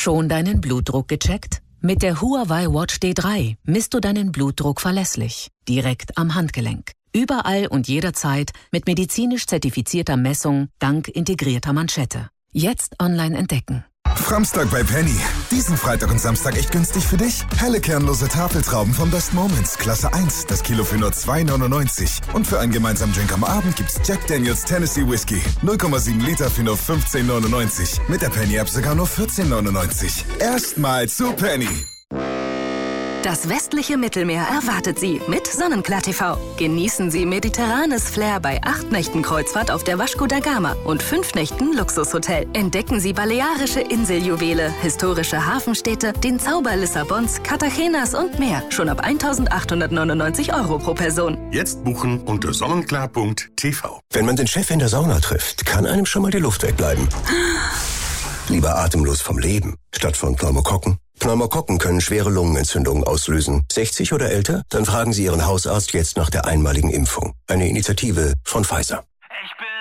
Schon deinen Blutdruck gecheckt? Mit der Huawei Watch D3 misst du deinen Blutdruck verlässlich, direkt am Handgelenk. Überall und jederzeit mit medizinisch zertifizierter Messung dank integrierter Manschette. Jetzt online entdecken. Framstag bei Penny. Diesen Freitag und Samstag echt günstig für dich? Helle kernlose Tafeltrauben von Best Moments, Klasse 1, das Kilo für nur 2,99. Und für einen gemeinsamen Drink am Abend gibt's Jack Daniels Tennessee Whiskey. 0,7 Liter für nur 15,99. Mit der Penny-App sogar nur 14,99. Erstmal zu Penny. Das westliche Mittelmeer erwartet Sie mit Sonnenklar TV. Genießen Sie mediterranes Flair bei 8 Nächten Kreuzfahrt auf der Vasco da Gama und 5 Nächten Luxushotel. Entdecken Sie balearische Inseljuwele, historische Hafenstädte, den Zauber Lissabons, Cartagenas und mehr. Schon ab 1.899 € pro Person. Jetzt buchen unter sonnenklar.tv. Wenn man den Chef in der Sauna trifft, kann einem schon mal die Luft wegbleiben. Lieber atemlos vom Leben, statt von Pneumokokken. Pneumokokken können schwere Lungenentzündungen auslösen. 60 oder älter? Dann fragen Sie Ihren Hausarzt jetzt nach der einmaligen Impfung. Eine Initiative von Pfizer.